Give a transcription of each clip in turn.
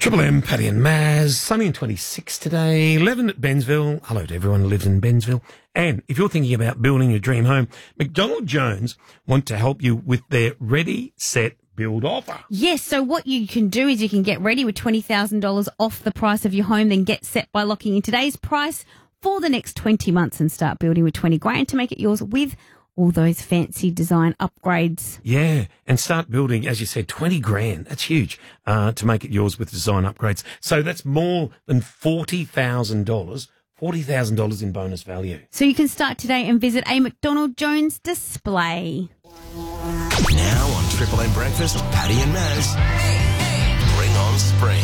Triple M, Paddy and Maz, sunny and 26 today, 11 at Bensville. Hello to everyone who lives in Bensville. And if you're thinking about building your dream home, McDonald Jones want to help you with their Ready, Set, Build offer. Yes, so what you can do is you can get ready with $20,000 off the price of your home, then get set by locking in today's price for the next 20 months and start building with 20 grand to make it yours with all those fancy design upgrades. Yeah, and start building, as you said, 20 grand. That's huge to make it yours with design upgrades. So that's more than $40,000, $40,000 in bonus value. So you can start today and visit a McDonald Jones display. Now on Triple M Breakfast, Paddy and Maz. Bring on spring.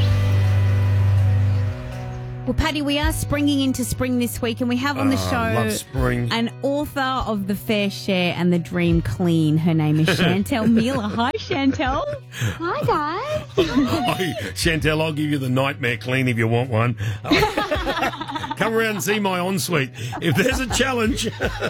Well, Paddy, we are springing into spring this week, and we have on the show love spring. an author of The Fair Share and The Dream Clean. Her name is Chantel Miller. Hi, Chantel. Hi, guys. Oh, Chantel, I'll give you the nightmare clean if you want one. Come around and see my ensuite. If there's a challenge.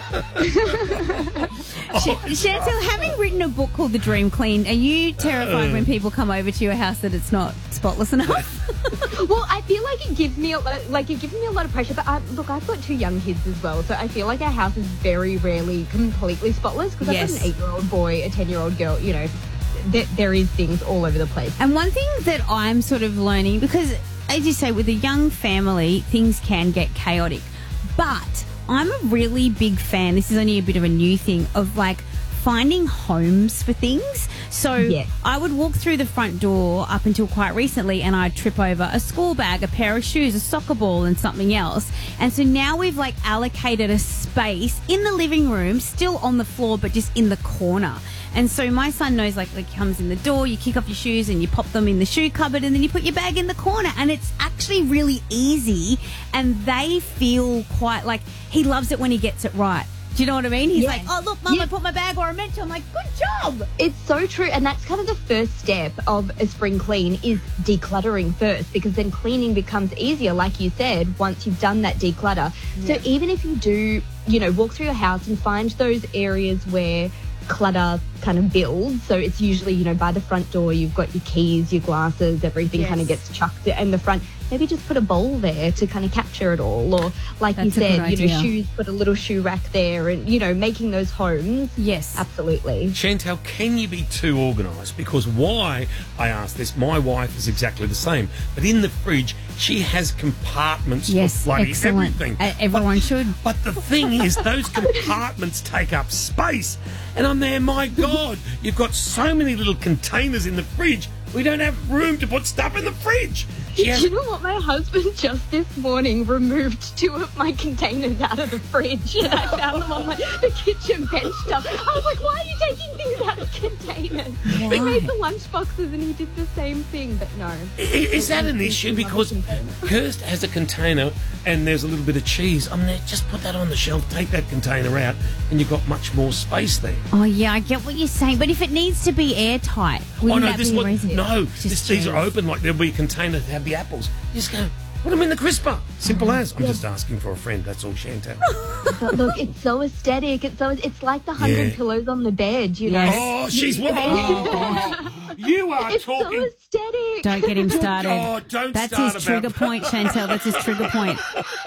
Chantel, having written a book called The Dream Clean, are you terrified when people come over to your house that it's not spotless enough? Well, I feel like it gives me a lot of pressure. But look, I've got 2 young kids as well, so I feel like our house is very rarely completely spotless because I've got an 8-year-old boy, a 10-year-old girl. You know, there is things all over the place. And one thing that I'm sort of learning, because as you say, with a young family, things can get chaotic. But I'm a really big fan, this is only a bit of a new thing, of like finding homes for things. So I would walk through the front door up until quite recently and I'd trip over a school bag, a pair of shoes, a soccer ball and something else. And so now we've like allocated a space in the living room, still on the floor, but just in the corner. And so my son knows, like comes in the door, you kick off your shoes and you pop them in the shoe cupboard and then you put your bag in the corner. And it's actually really easy and they feel quite like he loves it when he gets it right. Do you know what I mean? He's like, oh, look, Mum, I put my bag where I meant to. I'm like, good job. It's so true. And that's kind of the first step of a spring clean is decluttering first, because then cleaning becomes easier, like you said, once you've done that declutter. Yeah. So even if you do, walk through your house and find those areas where clutter kind of builds. So it's usually, by the front door, you've got your keys, your glasses, everything kind of gets chucked in the front. Maybe just put a bowl there to kind of capture it all. Or like you said, shoes, put a little shoe rack there and, making those homes. Yes. Absolutely. Chantel, can you be too organised? Because why I ask this, my wife is exactly the same. But in the fridge, she has compartments for bloody everything. Everyone should. But the thing is, those compartments take up space. And I'm there, my God, you've got so many little containers in the fridge. We don't have room to put stuff in the fridge. Do you know what? My husband just this morning removed 2 of my containers out of the fridge and I found them on the kitchen bench top. I was like, why are you taking things out of containers? Why? He made the lunch boxes and he did the same thing, but no. Is that an issue? Because Kirst has a container and there's a little bit of cheese. I'm there, just put that on the shelf, take that container out and you've got much more space there. Oh, yeah, I get what you're saying. But if it needs to be airtight, wouldn't that be a reason? No, these are open, like there'll be a container to have the apples. You just go, put them in the crisper. Simple as. I'm just asking for a friend. That's all, Chantel. But look, it's so aesthetic. It's like the 100 pillows on the bed, Oh, she's one. You are it's talking. It's so aesthetic. Don't get him started. Oh, don't That's start his trigger point, Chantel. That's his trigger point.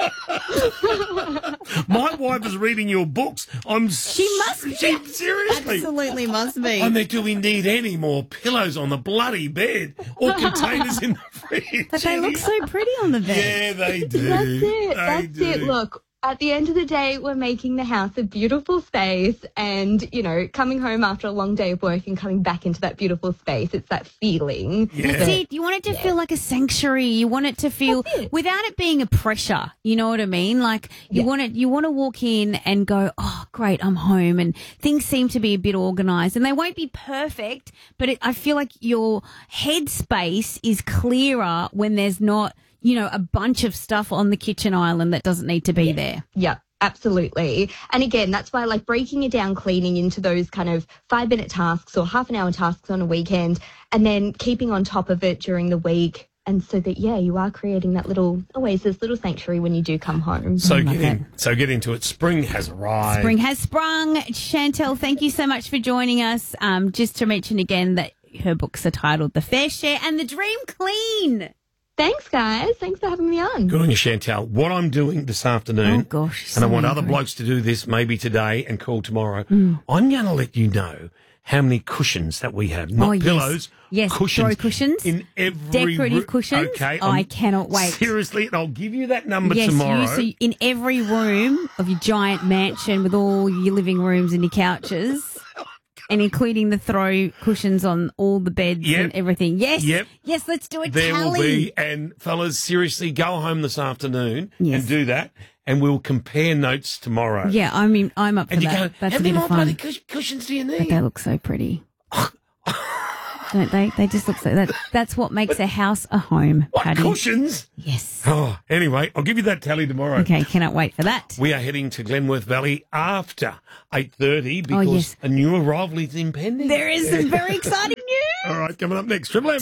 My wife is reading your books. She must be. Seriously. Absolutely must be. I'm there, do we need any more pillows on the bloody bed or containers in the fridge? But they look so pretty on the bed. Yeah, they do. That's it. Look, at the end of the day, we're making the house a beautiful space and, coming home after a long day of work and coming back into that beautiful space, it's that feeling. Yeah. That's it. You want it to feel like a sanctuary. You want it to feel, without it being a pressure, you know what I mean? Like, you want to walk in and go, oh, great, I'm home. And things seem to be a bit organised. And they won't be perfect, but I feel like your headspace is clearer when there's not, a bunch of stuff on the kitchen island that doesn't need to be there. Yeah, absolutely. And again, that's why breaking it down, cleaning into those kind of 5-minute tasks or half an hour tasks on a weekend and then keeping on top of it during the week. And so that, you are creating that little oasis, little sanctuary when you do come home. So get into it. Spring has arrived. Spring has sprung. Chantel, thank you so much for joining us. Just to mention again that her books are titled The Fair Share and The Dream Clean. Thanks, guys. Thanks for having me on. Good on you, Chantal. What I'm doing this afternoon, Oh, gosh. and I so want other angry. blokes to do this maybe today and call tomorrow, I'm going to let you know how many cushions that we have. Not Oh, yes. pillows, Yes, cushions. throw cushions. In every Decorative cushions. Okay. Oh, I cannot wait. Seriously, and I'll give you that number Yes, tomorrow. so in every room of your giant mansion with all your living rooms and your couches, and including the throw cushions on all the beds Yep. and everything. Yes, Yep. yes, let's do it. There will Tally. be, and fellas, seriously, go home this afternoon Yes. and do that, and we'll compare notes tomorrow. Yeah, I mean, I'm up for And you that. go, That's how a many bit more of fun. bloody cushions do you But need? they look so pretty. Don't they? They just look so. That's what makes a house a home, What, Paddy. cushions? Yes. Oh, anyway, I'll give you that tally tomorrow. Okay, cannot wait for that. We are heading to Glenworth Valley after 8:30 because yes. a new arrival is impending. There is some very exciting news. All right, coming up next, Triple M.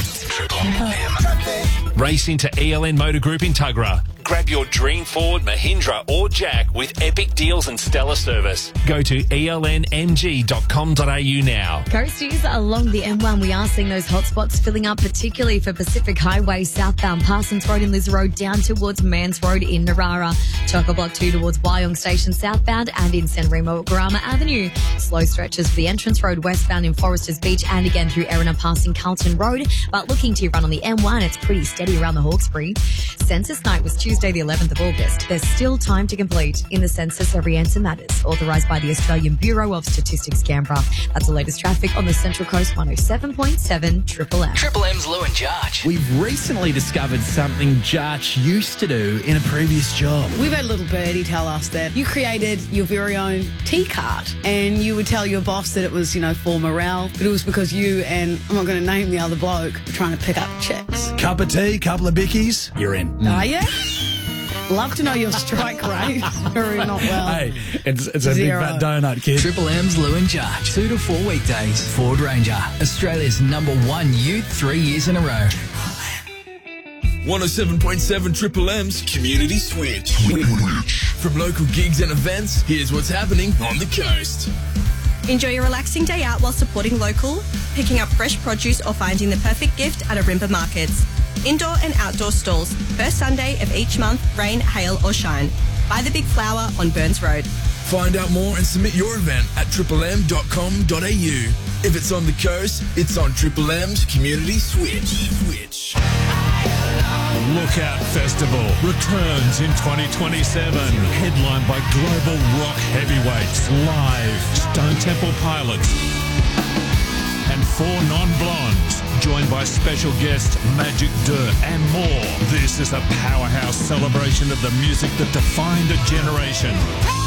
Race into ELN Motor Group in Tuggerah. Grab your dream Ford, Mahindra or Jack with epic deals and stellar service. Go to elnmg.com.au now. Coasties along the M1, we are seeing those hotspots filling up, particularly for Pacific Highway southbound, Parsons Road in Liz Road, down towards Mans Road in Narara, Chocker Block 2 towards Wyong Station southbound, and in San Remo at Garama Avenue. Slow stretches for the entrance road westbound in Foresters Beach and again through Erina passing Carlton Road. But looking to run on the M1, it's pretty steady around the Hawkesbury. Census night was Tuesday the 11th of August. There's still time to complete. In the census, every answer matters. Authorised by the Australian Bureau of Statistics, Canberra. That's the latest traffic on the Central Coast 107.7 Triple M. Triple M's Lou and Jarch. We've recently discovered something Jarch used to do in a previous job. We've had a little birdie tell us that you created your very own tea cart and you would tell your boss that it was, for morale, but it was because you and, I'm not going to name the other bloke, were trying to pick up chicks. Cup of tea, couple of bickies, you're in. Are you? Love to know your strike rate. Very not well. Hey, it's a big Zero. fat donut, kid. Triple M's Lou and Jarch. 2 to 4 weekdays. Ford Ranger. Australia's #1 youth 3 years in a row. 107.7 Triple M's Community Switch. From local gigs and events, here's what's happening on the coast. Enjoy your relaxing day out while supporting local, picking up fresh produce or finding the perfect gift at Arimba Markets. Indoor and outdoor stalls, first Sunday of each month, rain, hail or shine. Buy the Big Flower on Burns Road. Find out more and submit your event at triplem.com.au. If it's on the coast, it's on Triple M's Community Switch. Lookout Festival returns in 2027. Headlined by global rock heavyweights, Live, Stone Temple Pilots, and 4 non-blondes, joined by special guest Magic Dirt and more. This is a powerhouse celebration of the music that defined a generation.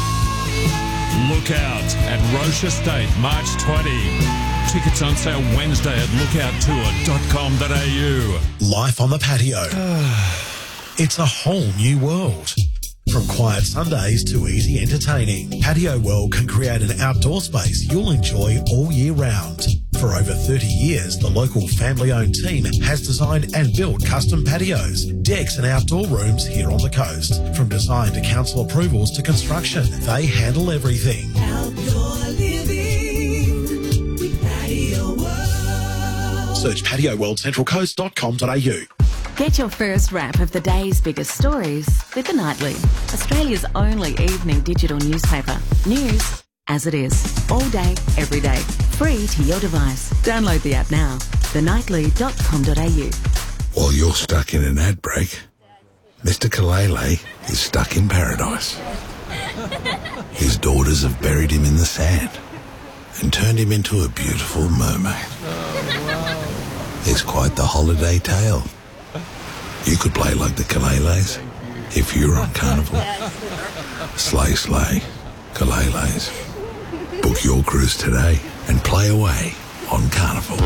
Lookout at Roche Estate, March 20. Tickets on sale Wednesday at lookouttour.com.au. Life on the patio. It's a whole new world. From quiet Sundays to easy entertaining, Patio World can create an outdoor space you'll enjoy all year round. For over 30 years, the local family-owned team has designed and built custom patios, decks and outdoor rooms here on the coast. From design to council approvals to construction, they handle everything. Outdoor living with Patio World. Search patioworldcentralcoast.com.au. Get your first wrap of the day's biggest stories with The Nightly, Australia's only evening digital newspaper. News as it is, all day, every day, free to your device. Download the app now, thenightly.com.au. While you're stuck in an ad break, Mr. Kalele is stuck in paradise. His daughters have buried him in the sand and turned him into a beautiful mermaid. It's quite the holiday tale. You could play like the Kaleles if you were on Carnival. Slay, slay, Kaleles. Book your cruise today and play away on Carnival.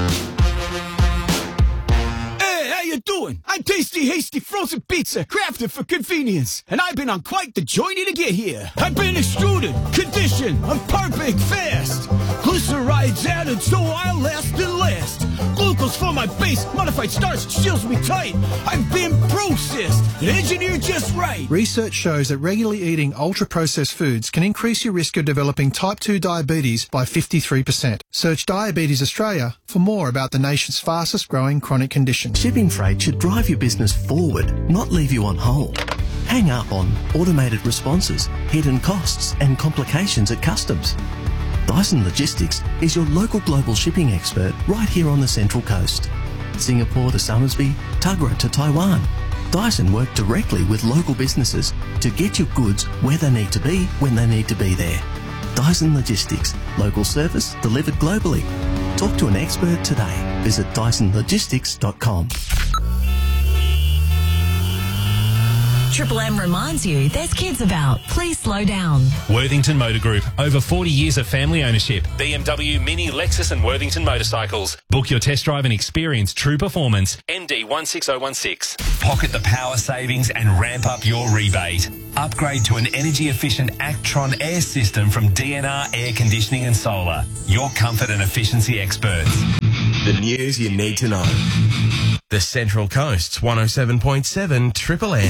Hey, how you doing? I'm Tasty Hasty Frozen Pizza, crafted for convenience, and I've been on quite the journey to get here. I've been extruded, conditioned, I'm perfect fast. Glyceride's added so I'll last and last. chemicals for my base. Modified starch seals me tight. I've been processed and engineered just right. Research shows that regularly eating ultra-processed foods can increase your risk of developing type 2 diabetes by 53%. Search Diabetes Australia for more about the nation's fastest growing chronic condition. Shipping freight should drive your business forward, not leave you on hold. Hang up on automated responses, hidden costs and complications at customs. Dyson Logistics is your local global shipping expert right here on the Central Coast. Singapore to Somersby, Tuggerah to Taiwan. Dyson work directly with local businesses to get your goods where they need to be when they need to be there. Dyson Logistics, local service delivered globally. Talk to an expert today. Visit DysonLogistics.com. Triple M reminds you there's kids about. Please slow down. Worthington Motor Group. Over 40 years of family ownership. BMW, Mini, Lexus and Worthington Motorcycles. Book your test drive and experience true performance. MD 16016. Pocket the power savings and ramp up your rebate. Upgrade to an energy-efficient Actron air system from DNR Air Conditioning and Solar. Your comfort and efficiency experts. The news you need to know. The Central Coast's 107.7 Triple M.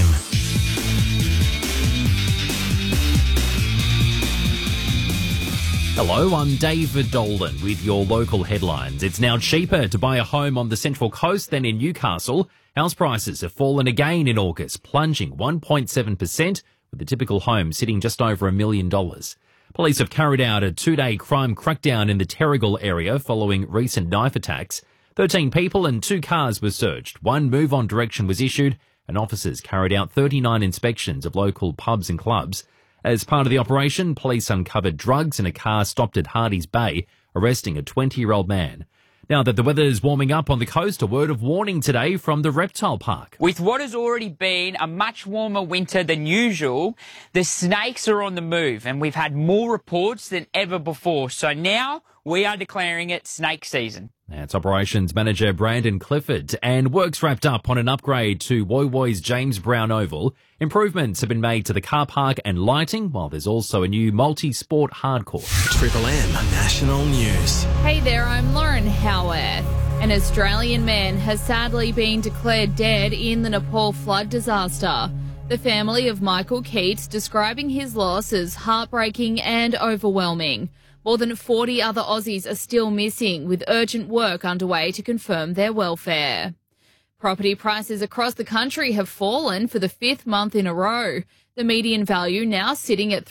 Hello, I'm David Dolan with your local headlines. It's now cheaper to buy a home on the Central Coast than in Newcastle. House prices have fallen again in August, plunging 1.7%, with the typical home sitting just over $1 million. Police have carried out a 2-day crime crackdown in the Terrigal area following recent knife attacks. 13 people and 2 cars were searched. 1 move-on direction was issued, and officers carried out 39 inspections of local pubs and clubs. As part of the operation, police uncovered drugs in a car stopped at Hardy's Bay, arresting a 20-year-old man. Now that the weather is warming up on the coast, a word of warning today from the Reptile Park. With what has already been a much warmer winter than usual, the snakes are on the move, and we've had more reports than ever before. So now we are declaring it snake season. That's Operations Manager Brandon Clifford, and work's wrapped up on an upgrade to Woy Woy's James Brown Oval. Improvements have been made to the car park and lighting, while there's also a new multi-sport hardcourt. Triple M National News. Hey there, I'm Lauren Howarth. An Australian man has sadly been declared dead in the Nepal flood disaster. The family of Michael Keats describing his loss as heartbreaking and overwhelming. More than 40 other Aussies are still missing, with urgent work underway to confirm their welfare. Property prices across the country have fallen for the 5th month in a row. The median value now sitting at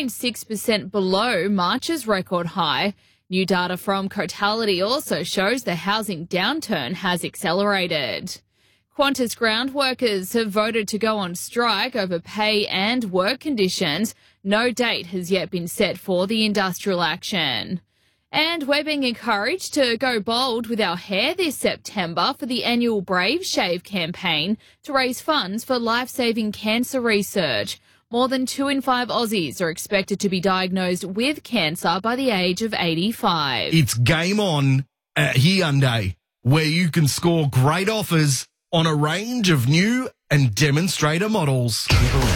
3.6% below March's record high. New data from Cotality also shows the housing downturn has accelerated. Qantas ground workers have voted to go on strike over pay and work conditions. No date has yet been set for the industrial action. And we're being encouraged to go bold with our hair this September for the annual Brave Shave campaign to raise funds for life-saving cancer research. More than 2 in 5 Aussies are expected to be diagnosed with cancer by the age of 85. It's game on at Hyundai, where you can score great offers on a range of new and demonstrator models.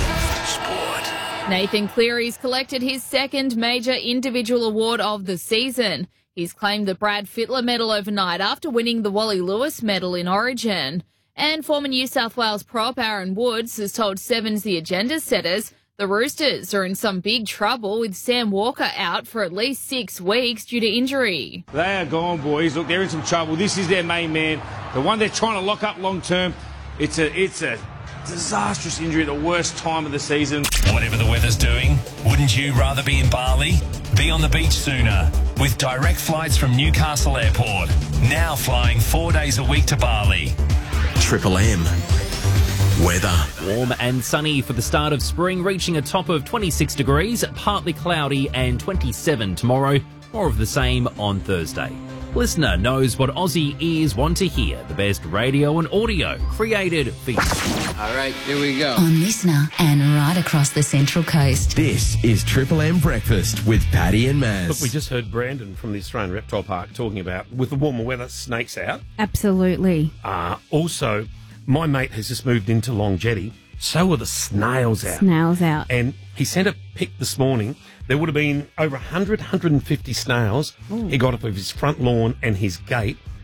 Nathan Cleary's collected his 2nd major individual award of the season. He's claimed the Brad Fittler medal overnight after winning the Wally Lewis medal in Origin. And former New South Wales prop Aaron Woods has told Sevens the agenda setters the Roosters are in some big trouble with Sam Walker out for at least 6 weeks due to injury. They are gone, boys. Look, they're in some trouble. This is their main man, the one they're trying to lock up long term. It's a disastrous injury at the worst time of the season. Whatever the weather's doing, wouldn't you rather be in Bali? Be on the beach sooner with direct flights from Newcastle Airport. Now flying 4 days a week to Bali. Triple M. Weather. Warm and sunny for the start of spring, reaching a top of 26 degrees, partly cloudy and 27 tomorrow. More of the same on Thursday. Listener knows what Aussie ears want to hear. The best radio and audio created for you. All right, here we go. On Listener and right across the Central Coast. This is Triple M Breakfast with Paddy and Maz. Look, we just heard Brandon from the Australian Reptile Park talking about, with the warmer weather, snakes out. Absolutely. Also, my mate has just moved into Long Jetty. So are the snails out. Snails out. And he sent a pic this morning. There would have been over 150 snails. Ooh. He got up of his front lawn and his gate.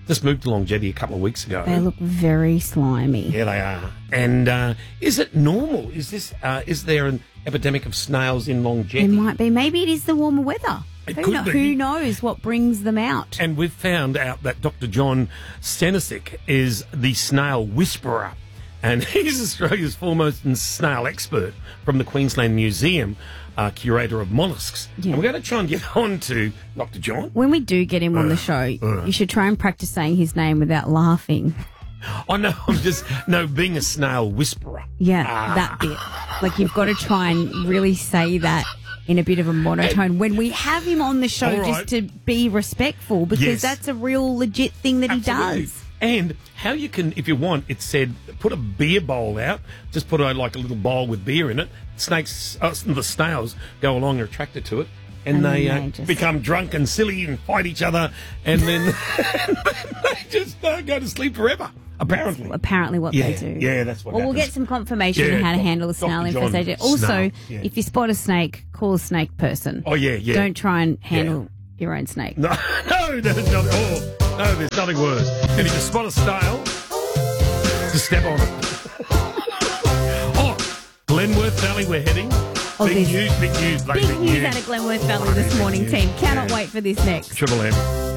Just moved to Longjetti a couple of weeks ago. They look very slimy. Yeah, they are. And is it normal? Is there an epidemic of snails in Longjetti? It might be. Maybe it is the warmer weather. It could be. Who knows what brings them out? And we've found out that Dr. John Stenisic is the snail whisperer. And he's Australia's foremost snail expert from the Queensland Museum, curator of molluscs. Yeah. And we're going to try and get on to Dr. John. When we do get him on the show, you should try and practice saying his name without laughing. I know, being a snail whisperer. Yeah, that bit. Like, you've got to try and really say that in a bit of a monotone when we have him on the show, just to be respectful, because that's a real legit thing that he does. And how you can, if you want, it said, put a beer bowl out, just put a little bowl with beer in it. The snails go along, are attracted to it, and they become drunk and silly and fight each other, and then they just go to sleep forever. Apparently. That's apparently what they do. Yeah, that's what happens. We'll get some confirmation on how to handle a snail infestation. Also, if you spot a snake, call a snake person. Oh, yeah. Don't try and handle your own snake. No, there's nothing. No, there's nothing worse. And if you spot a snail, just step on it. Glenworth Valley, we're heading. Big news, Big news out of Glenworth Valley this morning, team. Cannot wait for this next. Triple M.